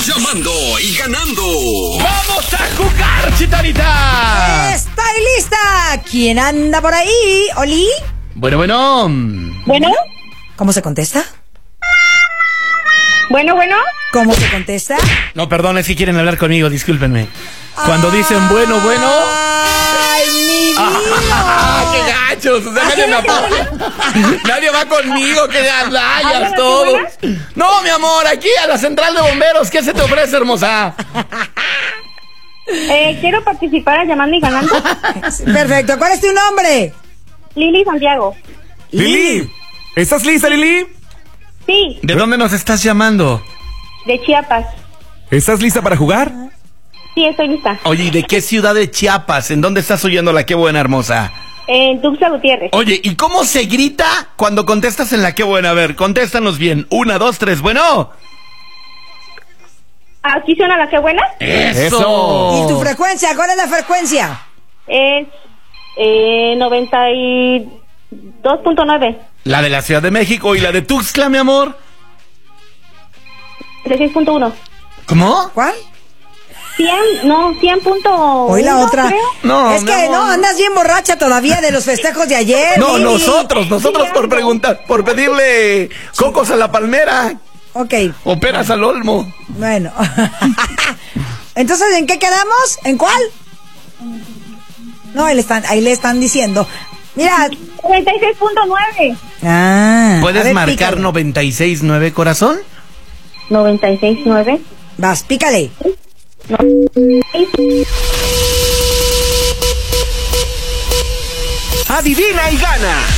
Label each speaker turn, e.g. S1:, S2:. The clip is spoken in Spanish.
S1: Llamando y ganando.
S2: ¡Vamos a jugar, Chitanita!
S3: ¡Estoy lista! ¿Quién anda por ahí? ¿Oli?
S2: Bueno.
S4: Bueno,
S3: ¿Cómo se contesta?
S4: bueno.
S3: ¿Cómo se contesta?
S2: No, perdón, es que quieren hablar conmigo, discúlpenme. Cuando dicen bueno.
S3: ¡Ay, mi vida!
S2: ¡Qué gachos! O sea, nadie va conmigo, que gaslayas
S4: ¿Hablan
S2: todos.
S4: así,
S2: No, mi amor, aquí a la central de bomberos. ¿Qué se te ofrece, hermosa?
S4: Quiero participar a Llamando y Ganando.
S3: Perfecto. ¿Cuál es tu nombre?
S4: Lili Santiago.
S2: Lili, ¿estás lista, Lili?
S4: Sí,
S2: ¿De dónde nos estás llamando?
S4: de Chiapas.
S5: ¿Estás lista para jugar?
S4: Sí, estoy lista.
S2: Oye, ¿y de qué ciudad de Chiapas? ¿En dónde estás oyéndola? Qué buena, hermosa.
S4: En Tuxtla Gutiérrez.
S2: Oye, ¿y cómo se grita cuando contestas en la qué buena? A ver, contéstanos bien. 1, 2, 3, bueno.
S4: ¿Aquí suena la que buena?
S2: ¡Eso!
S3: ¿Y tu frecuencia? ¿Cuál es la frecuencia?
S4: Es 92.9.
S2: La de la Ciudad de México y la de Tuxtla, mi amor.
S4: 6.1.
S2: ¿Cómo?
S3: ¿Cuál?
S4: 100.1.
S3: Hoy la otra.
S4: creo.
S2: No,
S3: es
S2: mi
S3: que
S2: amor.
S3: no, andas bien borracha todavía de los festejos de ayer.
S2: No,
S3: Lili.
S2: nosotros por preguntar, por pedirle cocos a la palmera
S3: Ok,
S2: o peras al olmo.
S3: bueno. Entonces, ¿en qué quedamos? ¿En cuál? No, ahí le están diciendo. Mira.
S4: 96.9.
S3: Ah.
S2: ¿Puedes
S3: a ver,
S2: marcar
S3: pícale.
S2: 96.9, corazón?
S4: 96.9.
S3: Vas, pícale.
S5: Adivina y gana.